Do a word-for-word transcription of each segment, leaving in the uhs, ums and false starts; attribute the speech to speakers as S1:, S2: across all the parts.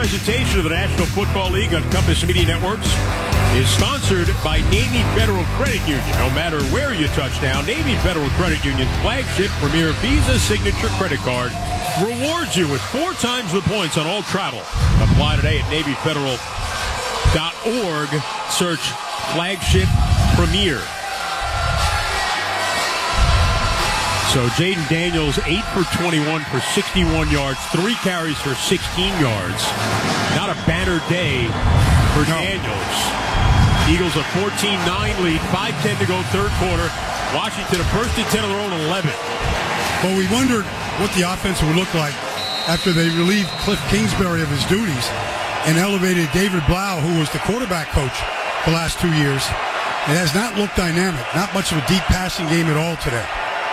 S1: presentation of the National Football League on Compass Media Networks is sponsored by Navy Federal Credit Union. No matter where you touch down, Navy Federal Credit Union's flagship premier Visa Signature Credit Card rewards you with four times the points on all travel. Apply today at Navy Federal dot org. Search flagship premier. So Jaden Daniels, eight for twenty-one for sixty-one yards, three carries for sixteen yards. Not a banner day for no. Daniels. Eagles a fourteen nine lead, five ten to go third quarter. Washington a first and ten of their own eleven.
S2: Well, we wondered what the offense would look like after they relieved Cliff Kingsbury of his duties and elevated David Blau, who was the quarterback coach the last two years. It has not looked dynamic. Not much of a deep passing game at all today.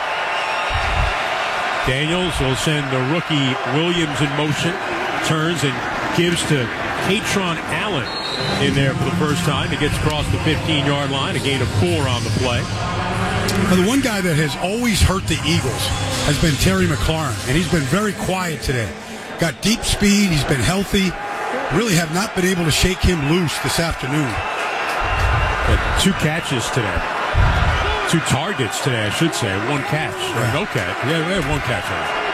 S1: Daniels will send the rookie Williams in motion, turns and gives to Katron Allen in there for the first time. He gets across the fifteen-yard line, a gain of four on the play.
S2: Well, the one guy that has always hurt the Eagles has been Terry McLaurin, and he's been very quiet today. Got deep speed, he's been healthy. Really have not been able to shake him loose this afternoon.
S1: But two catches today. Two targets today, I should say. One catch. Yeah. No catch. Yeah, we have one catch on it.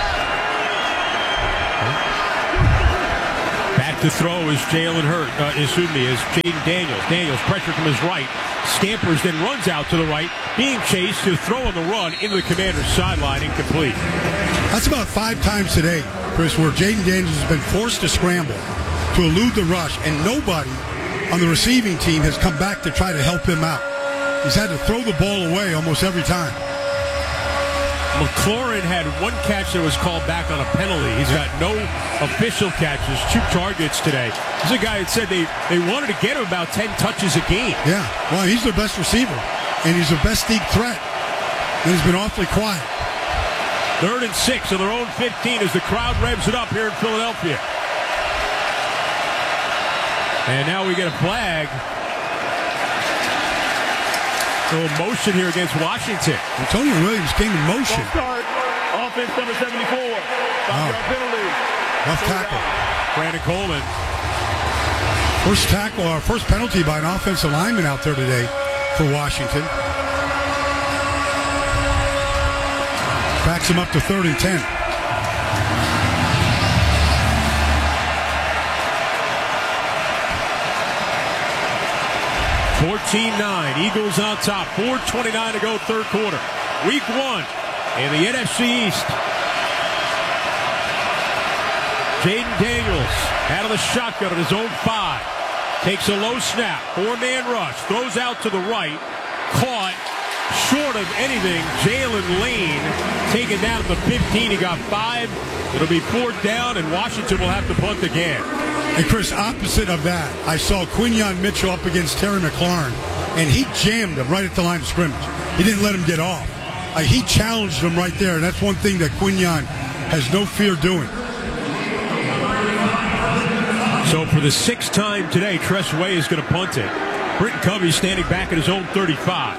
S1: Back to throw is Jalen Hurt. Uh, excuse me, is Jaden Daniels. Daniels pressure from his right. Scampers, then runs out to the right. Being chased to throw on the run into the Commander's sideline. Incomplete.
S2: That's about five times today, Chris, where Jaden Daniels has been forced to scramble to elude the rush, and nobody on the receiving team has come back to try to help him out. He's had to throw the ball away almost every time.
S1: McLaurin had one catch that was called back on a penalty. He's got no official catches, two targets today. This is a guy that said they, they wanted to get him about ten touches a game.
S2: Yeah, well, he's their best receiver, and he's their best deep threat. And he's been awfully quiet.
S1: Third and six on their own fifteen as the crowd revs it up here in Philadelphia. And now we get a flag. A little motion here against Washington.
S2: Antonio Williams came in motion.
S3: Start. Offense number seventy-four. Five-yard
S2: oh.
S3: penalty.
S2: Rough tackle.
S1: Brandon Coleman.
S2: First tackle, or first penalty by an offensive lineman out there today for Washington. Backs him up to third and ten.
S1: fourteen nine, Eagles on top, four twenty-nine to go third quarter. Week one in the N F C East. Jaden Daniels out of the shotgun at his own five. Takes a low snap, four-man rush, throws out to the right, caught short of anything. Jalen Lane taken down at the fifteen. He got five. It'll be fourth down, and Washington will have to punt again.
S2: And Chris, opposite of that, I saw Quinyon Mitchell up against Terry McLaurin, and he jammed him right at the line of scrimmage. He didn't let him get off. Uh, he challenged him right there, and that's one thing that Quinyon has no fear doing.
S1: So for the sixth time today, Tress Way is going to punt it. Britton Covey standing back at his own thirty-five.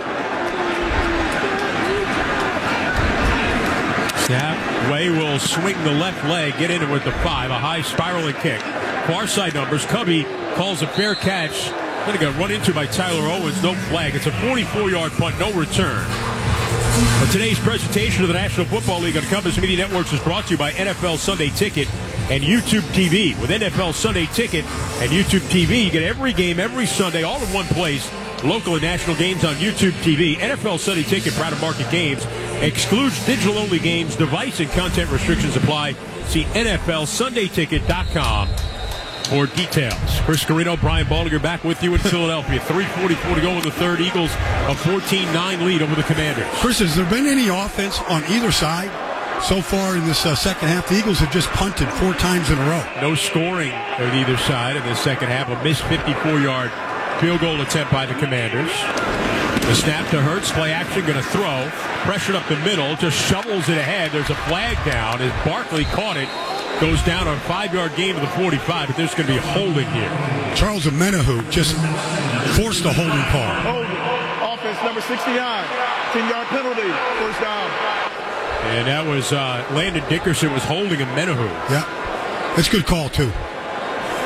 S1: Snap. Way will swing the left leg, get in it with the five, a high spiraling kick. Far side numbers. Covey calls a fair catch. Then it got run into by Tyler Owens. No flag. It's a forty-four-yard punt, no return. But today's presentation of the National Football League on Compass Media Networks is brought to you by N F L Sunday Ticket and YouTube T V. With N F L Sunday Ticket and YouTube T V, you get every game every Sunday all in one place. Local and national games on YouTube T V. N F L Sunday Ticket, proud of market games. Excludes digital-only games. Device and content restrictions apply. See N F L Sunday Ticket dot com for details. Chris Carino, Brian Baldinger back with you in Philadelphia. three forty-four to go in the third. Eagles a fourteen nine lead over the Commanders.
S2: Chris, has there been any offense on either side so far in this uh, second half? The Eagles have just punted four times in a row.
S1: No scoring on either side in the second half. A missed fifty-four-yard field goal attempt by the Commanders. The snap to Hurts, play action, going to throw. Pressured up the middle, just shovels it ahead. There's a flag down as Barkley caught it. Goes down on a five-yard gain to the forty-five, but there's going to be a holding here.
S2: Charles Omenihu just forced a holding call.
S3: Holding. Offense number sixty-nine. ten-yard penalty. First down.
S1: And that was uh, Landon Dickerson was holding Omenihu.
S2: Yeah, that's a good call, too.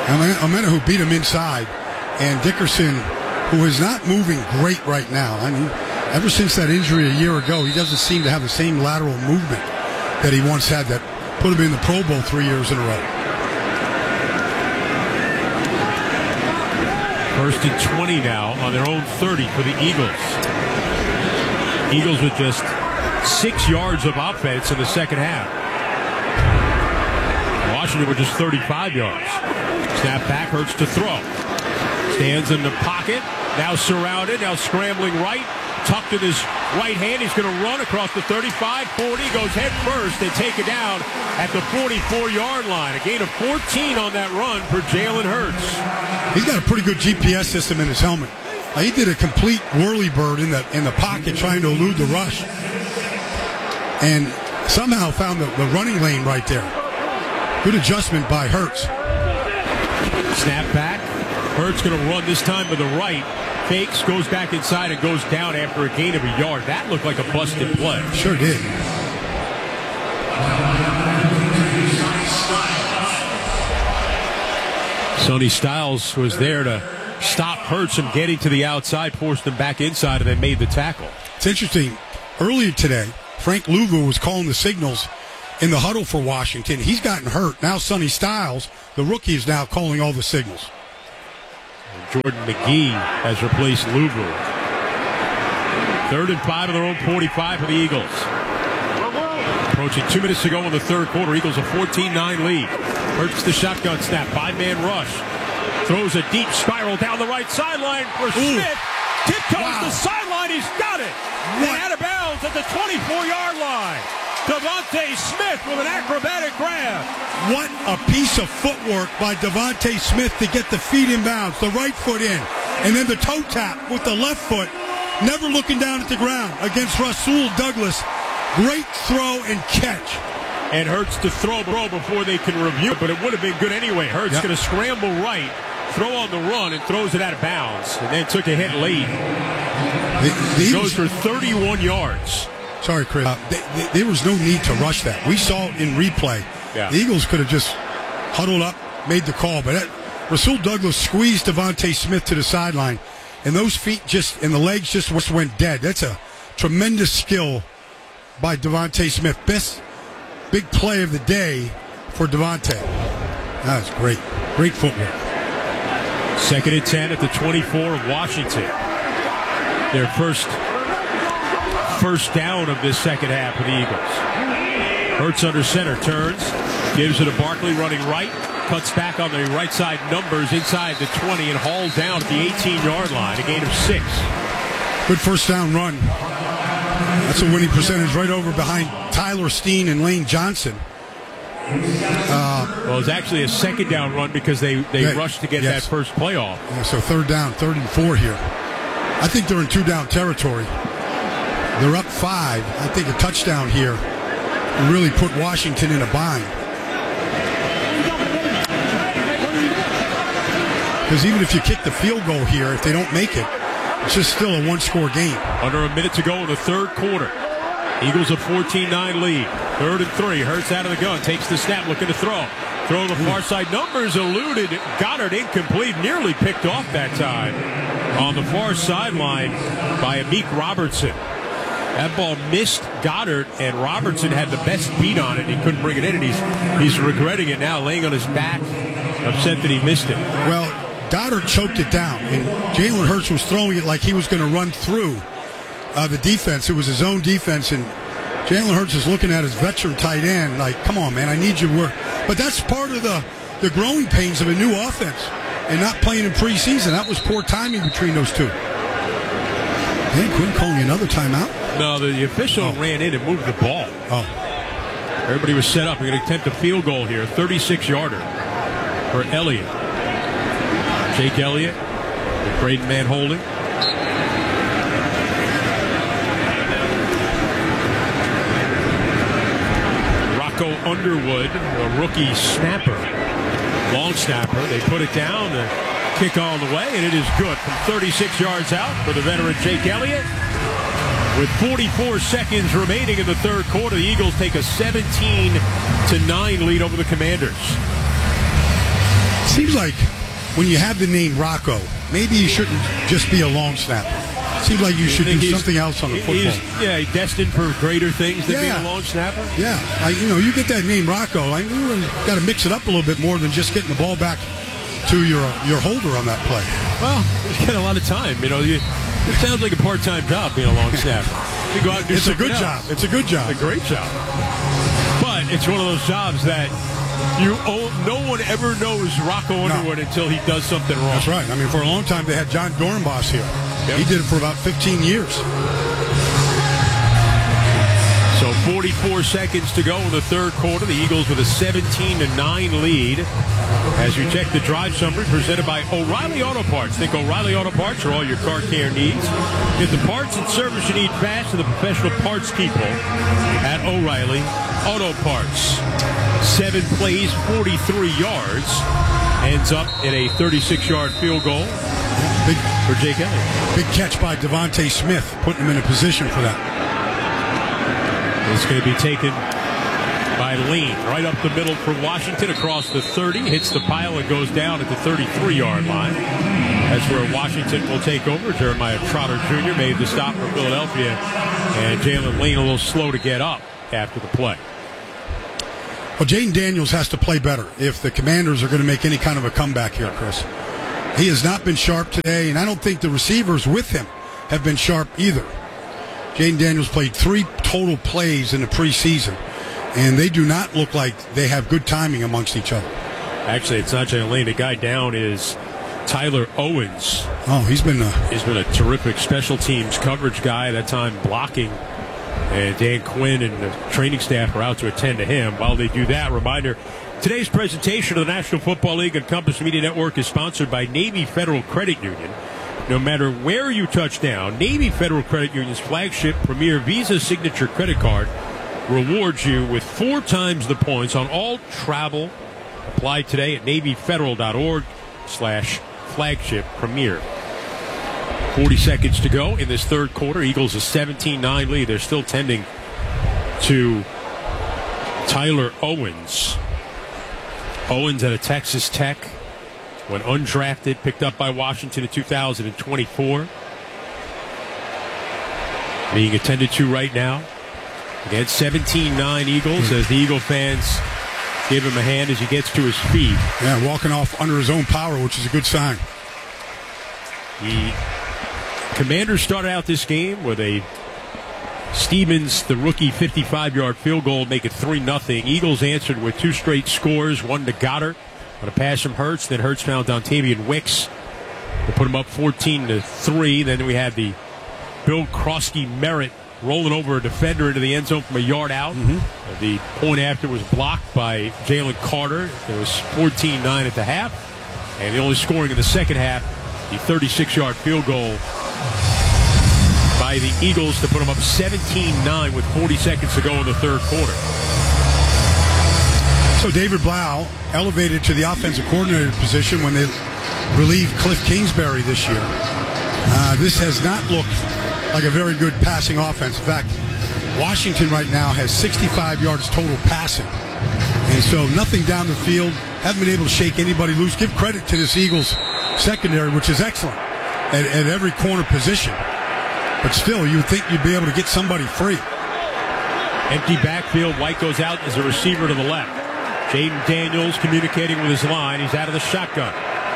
S2: Omenihu beat him inside, and Dickerson, who is not moving great right now. I mean, ever since that injury a year ago, he doesn't seem to have the same lateral movement that he once had that put him in the Pro Bowl three years in a row.
S1: First and twenty now on their own thirty for the Eagles. Eagles with just six yards of offense in the second half. Washington with just thirty-five yards. Snap back, Hurts to throw. Stands in the pocket, now surrounded, now scrambling right. Tucked in his right hand. He's going to run across the thirty-five, forty, goes head first. They take it down at the forty-four-yard line. A gain of fourteen on that run for Jalen Hurts.
S2: He's got a pretty good G P S system in his helmet. Uh, he did a complete whirly bird in the in the pocket trying to elude the rush. And somehow found the, the running lane right there. Good adjustment by Hurts.
S1: Snap back. Hurts going to run this time to the right. Fakes, goes back inside and goes down after a gain of a yard. That looked like a busted play.
S2: Sure did.
S1: Sonny Styles was there to stop Hurts from getting to the outside, forced him back inside, and then made the tackle.
S2: It's interesting. Earlier today, Frank Louvu was calling the signals in the huddle for Washington. He's gotten hurt. Now Sonny Styles, the rookie, is now calling all the signals.
S1: Jordan McGee has replaced Louvu. Third and five of their own forty-five for the Eagles. Approaching two minutes to go in the third quarter. Eagles a fourteen nine lead. Hurts the shotgun snap. Five-man rush. Throws a deep spiral down the right sideline for
S2: Ooh.
S1: Smith. Tiptoes
S2: Wow.
S1: the sideline. He's got it.
S2: What?
S1: And out of bounds at the twenty-four-yard line. Devontae Smith with an acrobatic grab.
S2: What a piece of footwork by Devontae Smith to get the feet in bounds, the right foot in, and then the toe tap with the left foot, never looking down at the ground against Rasul Douglas. Great throw and catch.
S1: And Hurts to throw bro before they can review it, but it would have been good anyway. Hurts
S2: Yep.
S1: going to scramble right, throw on the run, and throws it out of bounds, and then took a hit late.
S2: The, the
S1: Goes
S2: Eagles,
S1: for thirty-one yards.
S2: sorry, Chris. Uh, they, they, there was no need to rush that. We saw it in replay.
S1: Yeah.
S2: The Eagles could have just huddled up, made the call, but that, Rasul Douglas squeezed Devontae Smith to the sideline, and those feet just and the legs just went dead. That's a tremendous skill by Devontae Smith. Best big play of the day for Devontae. That's great. Great footwork.
S1: Second and ten at the twenty-four of Washington. Their first first down of this second half for the Eagles. Hurts under center, turns, gives it to Barkley running right, cuts back on the right side numbers inside the twenty and hauled down at the eighteen-yard line, a gain of six.
S2: Good first down run. That's a winning percentage right over behind Tyler Steen and Lane Johnson.
S1: Uh, well, it's actually a second down run because they, they
S2: yeah,
S1: rushed to get
S2: yes.
S1: that first playoff.
S2: Yeah, so third down, third and four here. I think they're in two-down territory. They're up five. I think a touchdown here will really put Washington in a bind. Because even if you kick the field goal here, if they don't make it, it's just still a one-score game.
S1: Under a minute to go in the third quarter. Eagles a fourteen nine lead. Third and three. Hurts out of the gun. Takes the snap. Looking to throw. Throw the far side. Numbers eluded. Goddard incomplete. Nearly picked off that time on the far sideline by Amik Robertson. That ball missed Goddard, and Robertson had the best beat on it. He couldn't bring it in, and he's, he's regretting it now, laying on his back, upset that he missed it.
S2: Well, Goddard choked it down, and Jalen Hurts was throwing it like he was going to run through uh, the defense. It was his own defense, and Jalen Hurts is looking at his veteran tight end like, come on, man, I need your work. But that's part of the, the growing pains of a new offense and not playing in preseason. That was poor timing between those two. Dan Quinn calling another timeout?
S1: No, the official oh. ran in and moved the ball.
S2: Oh.
S1: Everybody was set up. We're going to attempt a field goal here. thirty-six-yarder for Elliott. Jake Elliott with Braden Mann holding. Rocco Underwood, a rookie snapper. Long snapper. They put it down. The kick on the way, and it is good from thirty-six yards out for the veteran Jake Elliott. With forty-four seconds remaining in the third quarter, the Eagles take a seventeen to nine lead over the Commanders.
S2: Seems like when you have the name Rocco, maybe you shouldn't just be a long snapper. Seems like you should do something else on the football.
S1: He's, yeah, he's destined for greater things than
S2: yeah.
S1: being a long snapper.
S2: Yeah, I, you know, you get that name Rocco. I mean, you got to mix it up a little bit more than just getting the ball back to your your holder on that play.
S1: Well, you get a lot of time. You know, you, it sounds like a part-time job being a long snapper. You go out and do
S2: it's a good
S1: else.
S2: job. It's a good job.
S1: It's a great job. But it's one of those jobs that you owe, no one ever knows Rocco Underwood no. until he does something wrong.
S2: That's right. I mean, for a long time they had John Dornbos here. Yep. He did it for about fifteen years.
S1: So forty-four seconds to go in the third quarter. The Eagles with a seventeen to nine lead. As we check the drive summary presented by O'Reilly Auto Parts. Think O'Reilly Auto Parts for all your car care needs. Get the parts and service you need fast to the professional parts people at O'Reilly Auto Parts. Seven plays, forty-three yards. Ends up in a thirty-six-yard field goal
S2: big,
S1: for Jake Elliott.
S2: Big catch by Devontae Smith, putting him in a position for that.
S1: It's going to be taken by Lean right up the middle for Washington across the thirty. Hits the pile and goes down at the thirty-three-yard line. That's where Washington will take over. Jeremiah Trotter Junior made the stop for Philadelphia. And Jalen Lean a little slow to get up after the play.
S2: Well, Jaden Daniels has to play better if the Commanders are going to make any kind of a comeback here, Chris. He has not been sharp today, and I don't think the receivers with him have been sharp either. Jaden Daniels played three total plays in the preseason, and they do not look like they have good timing amongst each other.
S1: Actually, it's not Jalen Lean. The guy down is Tyler Owens.
S2: Oh, he's been a...
S1: He's been a terrific special teams coverage guy, at that time blocking. And Dan Quinn and the training staff are out to attend to him. While they do that, reminder, today's presentation of the National Football League and Compass Media Network is sponsored by Navy Federal Credit Union. No matter where you touch down, Navy Federal Credit Union's flagship Premier Visa Signature Credit Card rewards you with four times the points on all travel. Apply today at NavyFederal.org slash flagship premier. forty seconds to go in this third quarter. Eagles a seventeen nine lead. They're still tending to Tyler Owens. Owens at a Texas Tech. When undrafted, picked up by Washington in two thousand twenty-four. Being attended to right now. Again, seventeen nine Eagles as the Eagle fans give him a hand as he gets to his feet.
S2: Yeah, walking off under his own power, which is a good sign.
S1: The Commanders started out this game with a Stevens, the rookie, fifty-five-yard field goal, make it three nothing. Eagles answered with two straight scores, one to Goddard on a pass from Hurts. Then Hurts found Dontavian Wicks to put him up fourteen to three. Then we had the Bill Krosky Merritt rolling over a defender into the end zone from a yard out. Mm-hmm. The point after was blocked by Jalen Carter. It was fourteen nine at the half. And the only scoring in the second half, the thirty-six-yard field goal by the Eagles to put them up seventeen nine with forty seconds to go in the third quarter.
S2: So David Blau elevated to the offensive coordinator position when they relieved Cliff Kingsbury this year. Uh, this has not looked like a very good passing offense. In fact, Washington right now has sixty-five yards total passing. And so nothing down the field. Haven't been able to shake anybody loose. Give credit to this Eagles secondary, which is excellent at, at every corner position. But still, you would think you'd be able to get somebody free.
S1: Empty backfield. White goes out as a receiver to the left. Jaden Daniels communicating with his line. He's out of the shotgun.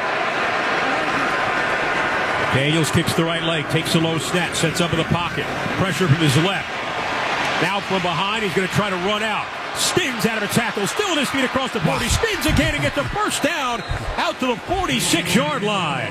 S1: Daniels kicks the right leg, takes a low snap, sets up in the pocket. Pressure from his left. Now from behind, he's going to try to run out. Spins out of a tackle, still on his feet across the forty. Spins again and gets the first down out to the forty-six-yard line.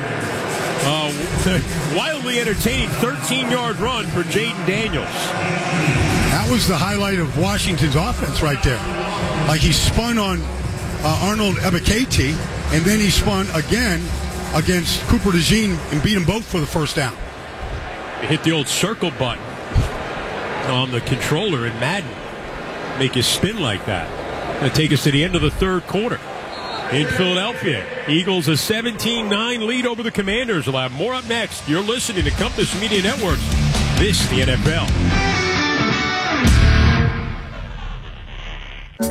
S1: Uh, wildly entertaining thirteen-yard run for Jaden Daniels.
S2: That was the highlight of Washington's offense right there. Like he spun on uh, Arnold Ebiketie, and then he spun again against Cooper DeJean and beat them both for the first down.
S1: He hit the old circle button on the controller in Madden. Make you spin like that. Going to take us to the end of the third quarter in Philadelphia. Eagles a seventeen nine lead over the Commanders. We'll have more up next. You're listening to Compass Media Networks. This is the N F L.
S4: I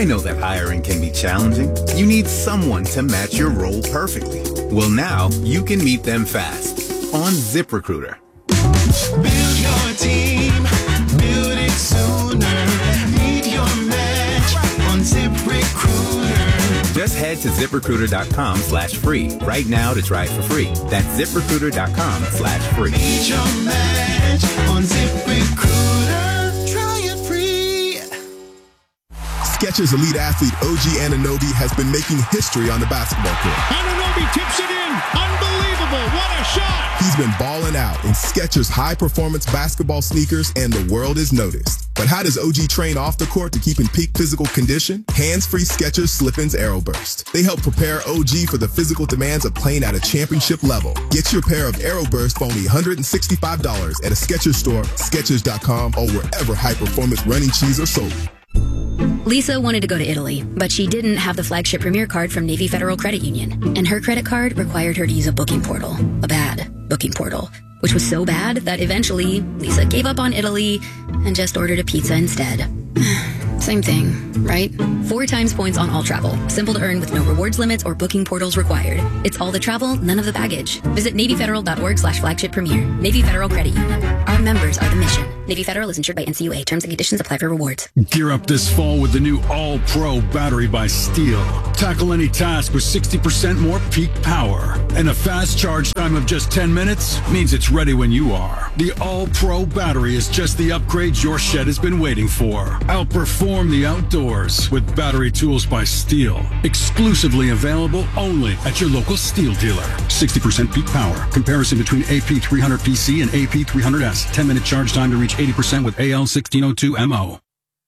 S4: I know that hiring can be challenging. You need someone to match your role perfectly. Well, now you can meet them fast on ZipRecruiter.
S5: Build your team, build it sooner. Meet your match on ZipRecruiter.
S4: Just head to ZipRecruiter.com slash free right now to try it for free. That's ZipRecruiter.com slash free.
S5: Meet your match on ZipRecruiter. Try it free.
S6: Skechers Elite Athlete O G Anunoby has been making history on the basketball court.
S7: Anunoby tips it in. Unbelievable. What a shot.
S6: He's been balling out in Skechers high-performance basketball sneakers, and the world is noticed. But how does O G train off the court to keep in peak physical condition? Hands-free Skechers Slip-ins Aeroburst. They help prepare O G for the physical demands of playing at a championship level. Get your pair of Aeroburst for only one hundred sixty-five dollars at a Skechers store, Skechers dot com, or wherever high-performance running shoes are sold.
S8: Lisa wanted to go to Italy, but she didn't have the flagship Premier card from Navy Federal Credit Union, and her credit card required her to use a booking portal, a bad booking portal, which was so bad that eventually Lisa gave up on Italy and just ordered a pizza instead. Same thing, right? Four times points on all travel. Simple to earn with no rewards limits or booking portals required. It's all the travel, none of the baggage. Visit NavyFederal.org slash flagship premier. Navy Federal Credit Union. Our members are the mission. Navy Federal is insured by N C U A. Terms and conditions apply for rewards.
S7: Gear up this fall with the new All-Pro battery by Steel. Tackle any task with sixty percent more peak power. And a fast charge time of just ten minutes means it's ready when you are. The All-Pro battery is just the upgrade your shed has been waiting for. Outperform the outdoors with battery tools by Steel. Exclusively available only at your local Steel dealer. sixty percent peak power. Comparison between A P three hundred P C and A P three hundred S. ten minute charge time to reach eighty percent with A L sixteen oh two M O.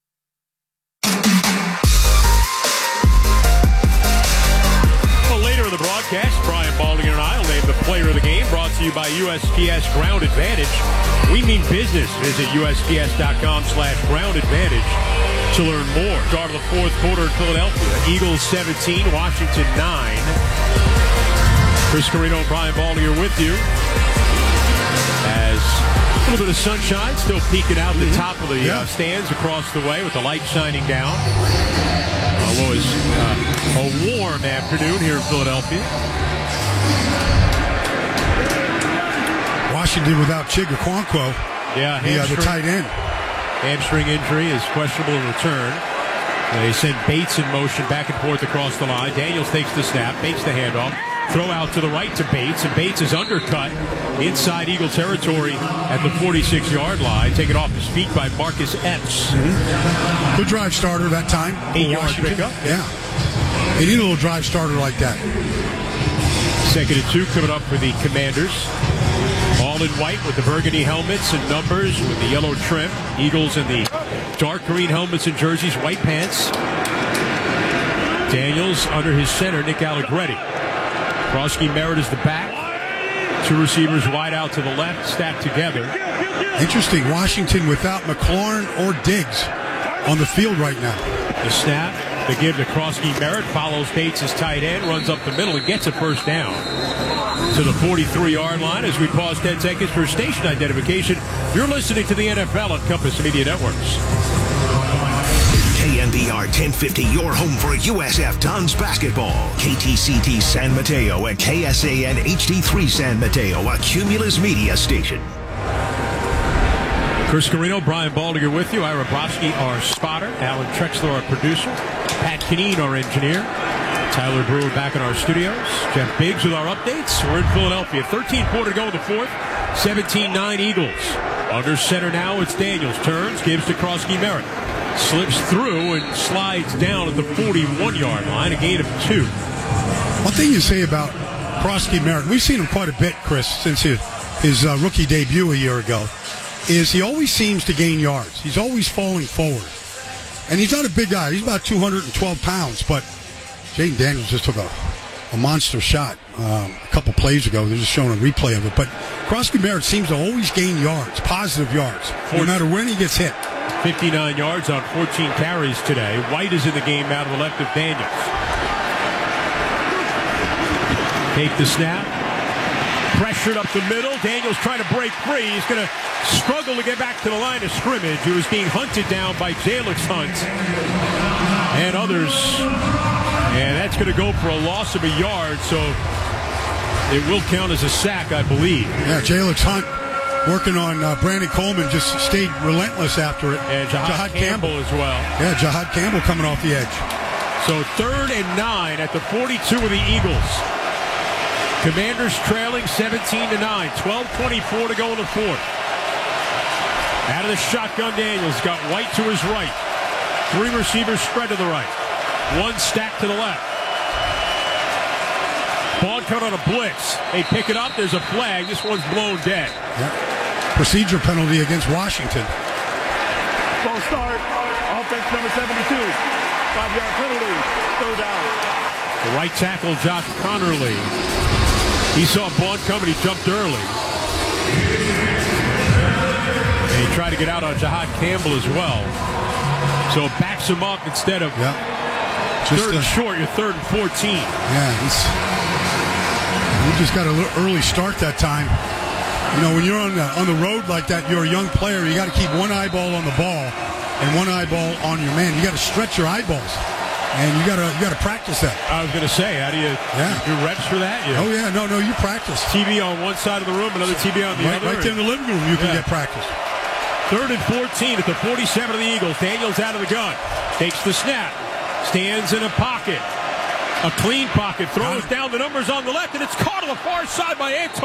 S1: Well, later in the broadcast, Brian Baldinger and I will name the player of the game, brought to you by U S P S Ground Advantage. We mean business. Visit U S P S dot com slash ground advantage to learn more. Start of the fourth quarter in Philadelphia. Eagles seventeen, Washington nine. Chris Carrino and Brian Baldinger with you. As a little bit of sunshine still peeking out the top of the
S2: Yeah.
S1: uh, stands across the way with the light shining down. Uh, what was uh, a warm afternoon here in Philadelphia.
S2: Washington without Chig Okonkwo,
S1: Yeah,
S2: the, uh, the
S1: hamstring,
S2: tight end.
S1: hamstring injury is questionable in return. They send Bates in motion back and forth across the line. Daniels takes the snap, makes the handoff. Throw out to the right to Bates, and Bates is undercut inside Eagle territory at the forty-six yard line. Taken off his feet by Marcus Epps.
S2: Mm-hmm. Good drive starter that time.
S1: Eight yard
S2: Washington.
S1: pickup.
S2: Yeah. They need a little drive starter like that.
S1: Second and two coming up for the Commanders. All in white with the burgundy helmets and numbers with the yellow trim. Eagles in the dark green helmets and jerseys, white pants. Daniels under his center, Nick Allegretti. Krosky Merritt is the back. Two receivers wide out to the left, stacked together.
S2: Interesting. Washington without McLaurin or Diggs on the field right now.
S1: The snap, the give to Krosky Merritt, follows Bates' tight end, runs up the middle and gets a first down to the forty-three yard line as we pause ten seconds for station identification. You're listening to the N F L on Compass Media Networks.
S9: K N B R ten fifty, your home for U S F Tons basketball. K T C T San Mateo and K S A N H D three San Mateo, a Cumulus media station.
S1: Chris Carrino, Brian Baldinger with you. Ira Brofsky, our spotter. Alan Trexler, our producer. Pat Kineen, our engineer. Tyler Brewer back in our studios. Jeff Biggs with our updates. We're in Philadelphia. thirteen quarter to go in the fourth. seventeen nine Eagles. Under center now, it's Daniels. Turns, gives to Krosky Merritt. Slips through and slides down at the forty-one yard line. A gain of two.
S2: One thing you say about Krosky Merritt, we've seen him quite a bit, Chris, since his, his uh, rookie debut a year ago, is he always seems to gain yards. He's always falling forward. And he's not a big guy. He's about two hundred twelve pounds, but Jaden Daniels just took a, a monster shot um, a couple plays ago. They're just showing a replay of it. But Krosky Merritt seems to always gain yards, positive yards, no matter when he gets hit.
S1: fifty-nine yards on fourteen carries today. White is in the game out of the left of Daniels. Take the snap. Pressured up the middle. Daniels trying to break free. He's going to struggle to get back to the line of scrimmage. He was being hunted down by Jalix Hunt. and others. And that's going to go for a loss of a yard, so it will count as a sack, I believe.
S2: Yeah, Jalix Hunt working on uh, Brandon Coleman just stayed relentless after it.
S1: And Jahad,
S2: Jahad
S1: Campbell,
S2: Campbell
S1: as well.
S2: Yeah, Jahad Campbell coming off the edge.
S1: So third and nine at the forty-two of the Eagles. Commanders trailing seventeen to nine. twelve twenty-four to go in the fourth. Out of the shotgun, Daniels got White to his right. Three receivers spread to the right. One stack to the left. Ball cut on a blitz. They pick it up. There's a flag. This one's blown dead.
S2: Yeah. Procedure penalty against Washington.
S3: False start. Offense number seventy-two. Five-yard penalty. Third down.
S1: The right tackle, Josh Connerly. He saw Bond coming. He jumped early. And he tried to get out on Jahad Campbell as well. So it backs him up instead of
S2: yeah. Just
S1: third
S2: a,
S1: and short. You're third and fourteen.
S2: Yeah, he's, he just got a little early start that time. You know, when you're on the, on the road like that, you're a young player. You got to keep one eyeball on the ball and one eyeball on your man. You got to stretch your eyeballs, and you got to you got to practice that.
S1: I was going to say, how do you
S2: yeah.
S1: do reps for that? You
S2: oh yeah, no, no, you practice.
S1: T V on one side of the room, another T V on the
S2: right,
S1: other.
S2: Right there in the living room, you can
S1: yeah.
S2: get practice.
S1: Third and fourteen at the forty-seven of the Eagles. Daniels out of the gun, takes the snap, stands in a pocket, a clean pocket, throws down the numbers on the left, and it's caught on the far side by Antonio.